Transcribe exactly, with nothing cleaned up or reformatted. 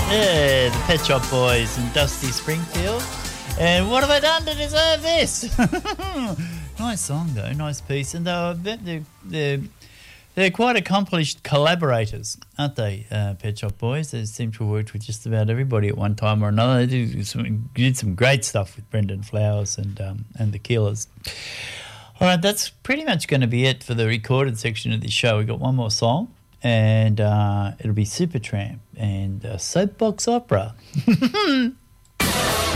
Yeah, the Pet Shop Boys and Dusty Springfield. And what have I done to deserve this? Nice song, though. Nice piece. And they're, they're, they're, they're quite accomplished collaborators, aren't they, uh, Pet Shop Boys? They seem to have worked with just about everybody at one time or another. They did some, did some great stuff with Brendan Flowers and um, and the Killers. All right, that's pretty much going to be it for the recorded section of this show. We've got one more song, and uh, it'll be Supertramp and uh, Soapbox Opera.